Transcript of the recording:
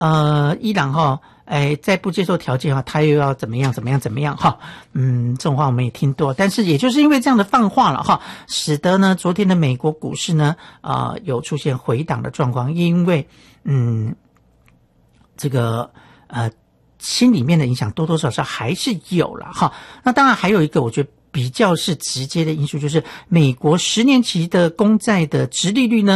伊朗再不接受条件他又要怎么样这种话我们也听多，但是也就是因为这样的放话了使得呢昨天的美国股市呢有出现回档的状况，因为这个心里面的影响多多少少还是有了那当然还有一个我觉得比较是直接的因素，就是美国10年期的公债的殖利率呢